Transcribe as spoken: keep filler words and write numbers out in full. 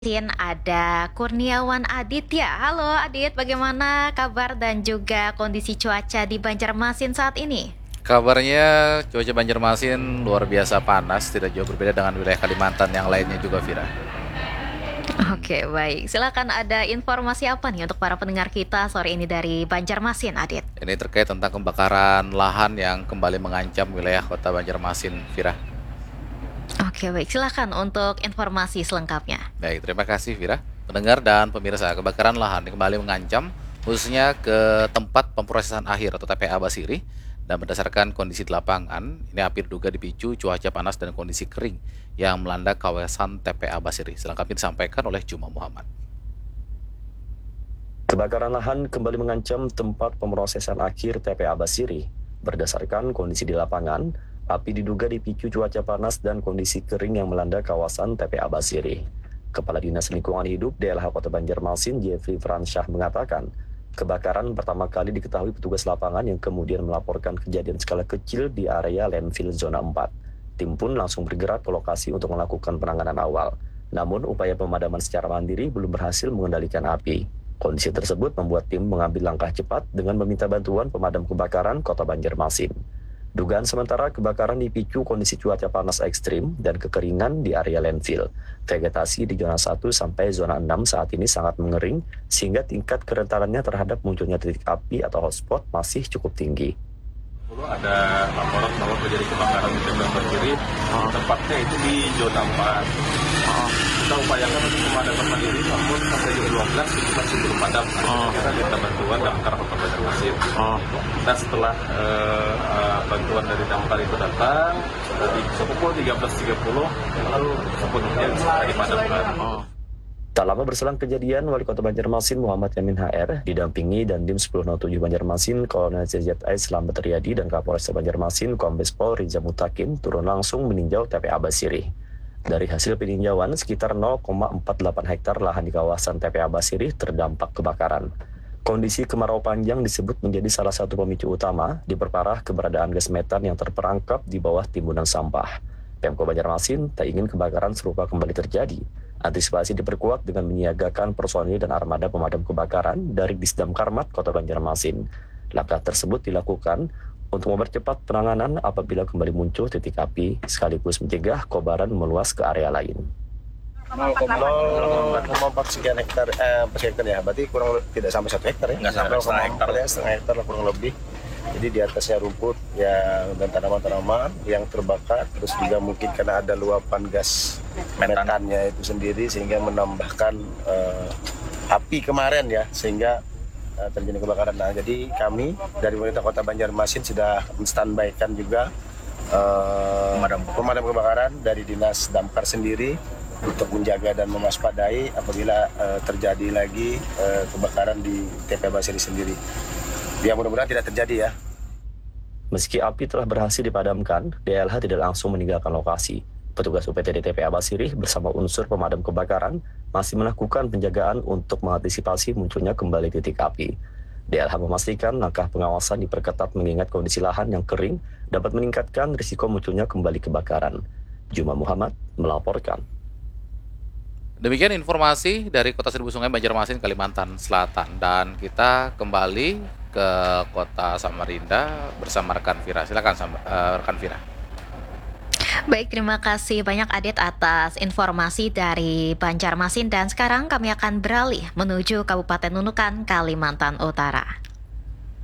Ada Kurniawan Aditya. Halo Adit, bagaimana kabar dan juga kondisi cuaca di Banjarmasin saat ini? Kabarnya cuaca Banjarmasin luar biasa panas, tidak jauh berbeda dengan wilayah Kalimantan yang lainnya juga, Vira. Oke, baik. Silakan, ada informasi apa nih untuk para pendengar kita sore ini dari Banjarmasin, Adit? Ini terkait tentang kebakaran lahan yang kembali mengancam wilayah kota Banjarmasin, Vira. Oke, baik. Silakan untuk informasi selengkapnya. Baik, terima kasih, Vira. Pendengar dan pemirsa, kebakaran lahan kembali mengancam khususnya ke tempat pemrosesan akhir atau T P A Basiri. Dan berdasarkan kondisi di lapangan, ini api diduga dipicu cuaca panas dan kondisi kering yang melanda kawasan T P A Basiri. Selengkapnya disampaikan oleh Juma Muhammad. Kebakaran lahan kembali mengancam tempat pemrosesan akhir T P A Basiri. Berdasarkan kondisi di lapangan, api diduga dipicu cuaca panas dan kondisi kering yang melanda kawasan T P A Basiri. Kepala Dinas Lingkungan Hidup D L H Kota Banjarmasin, Jeffrey Fransyah mengatakan, kebakaran pertama kali diketahui petugas lapangan yang kemudian melaporkan kejadian skala kecil di area landfill zona empat. Tim pun langsung bergerak ke lokasi untuk melakukan penanganan awal. Namun, upaya pemadaman secara mandiri belum berhasil mengendalikan api. Kondisi tersebut membuat tim mengambil langkah cepat dengan meminta bantuan pemadam kebakaran Kota Banjarmasin. Dugaan sementara kebakaran dipicu kondisi cuaca panas ekstrim dan kekeringan di area landfill. Vegetasi di zona satu sampai zona enam saat ini sangat mengering, sehingga tingkat kerentanannya terhadap munculnya titik api atau hotspot masih cukup tinggi. Ada laporan bahwa terjadi kebakaran di Tembak Berdiri, oh. Tepatnya itu di zona empat. Oh. Kita upayakan untuk memadamkan mandiri, namun sampai jam dua belas itu masih belum padam. Oh. Kita minta bantuan damkar Kota Banjarmasin. Oh. Nah, setelah uh, uh, bantuan dari damkar itu datang, di pukul tiga belas tiga puluh lalu sepenuhnya bisa dipadamkan. Oh. Tak lama berselang kejadian, Wali Kota Banjarmasin Muhammad Yamin H R didampingi Dandim sepuluh nol tujuh Banjarmasin Kolonel Z Z I Slamet Riyadi dan Kapolres Banjarmasin Kombes Pol Riza Mutakin turun langsung meninjau T P A Basiri. Dari hasil peninjauan, sekitar nol koma empat delapan hektar lahan di kawasan T P A Basiri terdampak kebakaran. Kondisi kemarau panjang disebut menjadi salah satu pemicu utama diperparah keberadaan gas metan yang terperangkap di bawah timbunan sampah. Pemko Banjarmasin tak ingin kebakaran serupa kembali terjadi. Antisipasi diperkuat dengan menyiagakan personil dan armada pemadam kebakaran dari Disdamkarmat Kota Banjarmasin. Langkah tersebut dilakukan untuk mempercepat penanganan apabila kembali muncul titik api, sekaligus mencegah kobaran meluas ke area lain. nol koma empat sekian hektar, eh, hektar ya, berarti kurang tidak sampai satu hektar ya? Nggak sampai setengah hektar ya, setengah hektar lah kurang lebih. Jadi di atasnya rumput yang dan tanaman-tanaman yang terbakar, terus juga mungkin karena ada luapan gas Metan. metannya itu sendiri sehingga menambahkan uh, api kemarin ya, sehingga uh, terjadi kebakaran. Nah, jadi kami dari pemerintah Kota Banjarmasin sudah menstandby-kan juga uh, pemadam. pemadam kebakaran dari Dinas Damkar sendiri untuk menjaga dan mewaspadai apabila uh, terjadi lagi uh, kebakaran di T P A Basiri sendiri. Ya, mudah-mudahan tidak terjadi ya. Meski api telah berhasil dipadamkan, D L H tidak langsung meninggalkan lokasi. Petugas U P T D T P A Basiri bersama unsur pemadam kebakaran masih melakukan penjagaan untuk mengantisipasi munculnya kembali titik api. D L H memastikan langkah pengawasan diperketat mengingat kondisi lahan yang kering dapat meningkatkan risiko munculnya kembali kebakaran. Juma Muhammad melaporkan. Demikian informasi dari Kota Seribu Sungai Banjarmasin, Kalimantan Selatan. Dan kita kembali ke Kota Samarinda bersama rekan Vira. Silakan uh, rekan Vira. Baik, terima kasih banyak Adit atas informasi dari Banjarmasin, dan sekarang kami akan beralih menuju Kabupaten Nunukan, Kalimantan Utara.